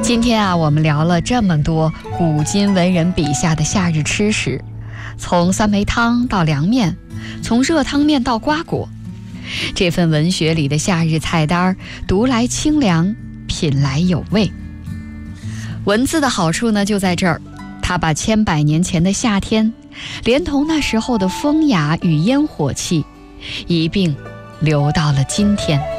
今天啊，我们聊了这么多古今文人笔下的夏日吃食，从酸梅汤到凉面，从热汤面到瓜果，这份文学里的夏日菜单，读来清凉，品来有味。文字的好处呢，就在这儿，它把千百年前的夏天，连同那时候的风雅与烟火气，一并留到了今天。